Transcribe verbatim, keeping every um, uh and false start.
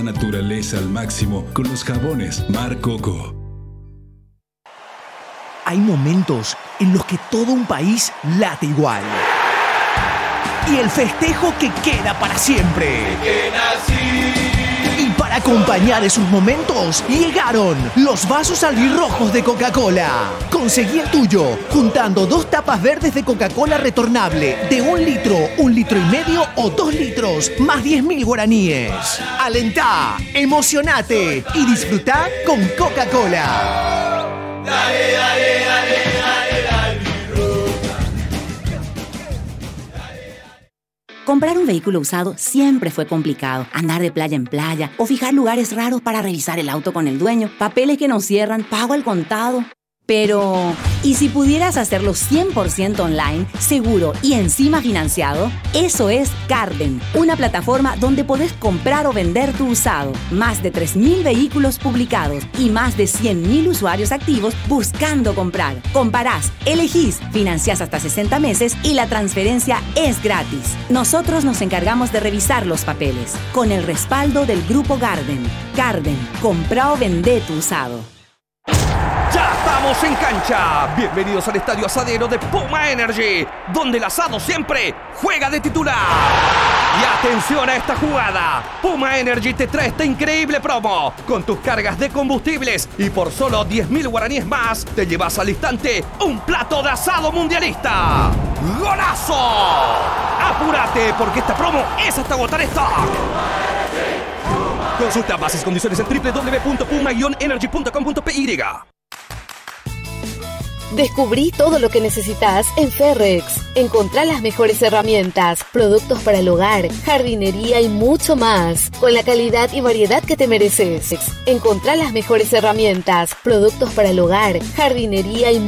Naturaleza al máximo con los jabones Mar Coco. Hay momentos en los que todo un país late igual. Y el festejo que queda para siempre. Y para acompañar esos momentos, llegaron los vasos albirrojos de Coca-Cola. Conseguí el tuyo juntando dos tapas verdes de Coca-Cola retornable de un litro, un litro y medio o dos litros, más diez mil guaraníes. Alentá, emocionate y disfrutá con Coca-Cola. Dale, dale, dale, dale, dale. Comprar un vehículo usado siempre fue complicado. Andar de playa en playa o fijar lugares raros para revisar el auto con el dueño, papeles que no cierran, pago al contado. Pero, ¿y si pudieras hacerlo cien por ciento online, seguro y encima financiado? Eso es Carden, una plataforma donde podés comprar o vender tu usado. Más de tres mil vehículos publicados y más de cien mil usuarios activos buscando comprar. Comparás, elegís, financiás hasta sesenta meses y la transferencia es gratis. Nosotros nos encargamos de revisar los papeles, con el respaldo del Grupo Garden. Garden, compra o vende tu usado. ¡Ya estamos en cancha! Bienvenidos al Estadio Asadero de Puma Energy, donde el asado siempre juega de titular. Y atención a esta jugada. Puma Energy te trae esta increíble promo. Con tus cargas de combustibles y por solo diez mil guaraníes más, te llevas al instante un plato de asado mundialista. ¡Golazo! ¡Apúrate, porque esta promo es hasta agotar stock! Consulta bases y condiciones en doble u doble u doble u punto puma energy punto com punto p y. Descubrí todo lo que necesitas en Ferrex. Encontrá las mejores herramientas, productos para el hogar, jardinería y mucho más, con la calidad y variedad que te mereces. Encontrá las mejores herramientas, productos para el hogar, jardinería y